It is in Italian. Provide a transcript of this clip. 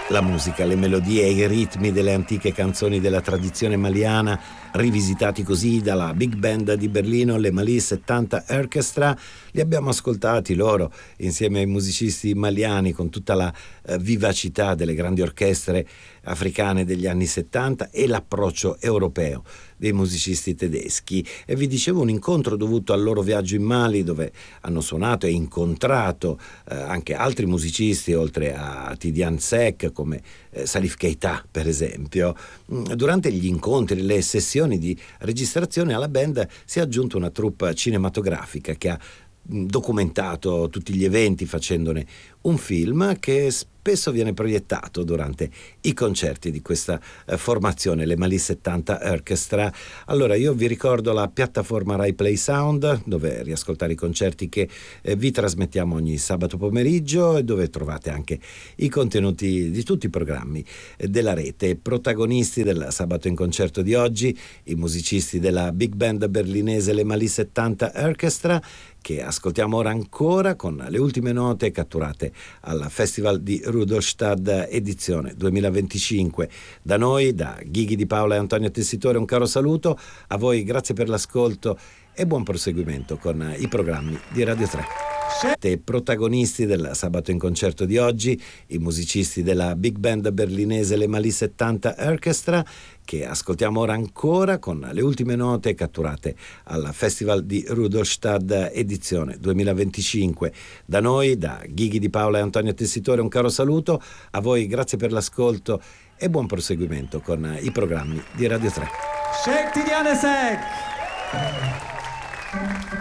La musica, le melodie e i ritmi delle antiche canzoni della tradizione maliana, rivisitati così dalla Big Band di Berlino, le Mali 70 Orchestra, li abbiamo ascoltati loro insieme ai musicisti maliani con tutta la vivacità delle grandi orchestre africane degli anni 70 e l'approccio europeo dei musicisti tedeschi. E vi dicevo, un incontro dovuto al loro viaggio in Mali, dove hanno suonato e incontrato anche altri musicisti oltre a Tidiane Seck, come Salif Keita per esempio. Durante gli incontri, le sessioni di registrazione, alla band si è aggiunta una troupe cinematografica che ha documentato tutti gli eventi facendone un film che spesso viene proiettato durante i concerti di questa formazione, le Mali 70 Orchestra. Allora io vi ricordo la piattaforma Rai Play Sound, dove riascoltare i concerti che vi trasmettiamo ogni sabato pomeriggio e dove trovate anche i contenuti di tutti i programmi della rete. Protagonisti del Sabato in Concerto di oggi, i musicisti della Big Band berlinese le Mali 70 Orchestra, che ascoltiamo ora ancora con le ultime note catturate al Festival di Rudolstadt edizione 2025. Da noi, da Ghighi Di Paola e Antonio Tessitore, un caro saluto a voi, grazie per l'ascolto e buon proseguimento con i programmi di Radio 3. Protagonisti del Sabato in Concerto di oggi, i musicisti della Big Band berlinese le Mali 70 Orchestra, che ascoltiamo ora ancora con le ultime note catturate al Festival di Rudolstadt edizione 2025. Da noi, da Ghighi Di Paola e Antonio Tessitore, un caro saluto a voi, grazie per l'ascolto e buon proseguimento con i programmi di Radio 3. Shake Tidiane Seck!